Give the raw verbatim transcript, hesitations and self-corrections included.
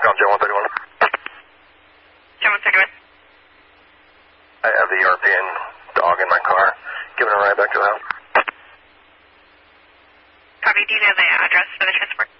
Calm J one thirty-one. J one thirty-one. I have the European dog in my car. Giving a ride back to the house. Copy. Do you know the address for the transport?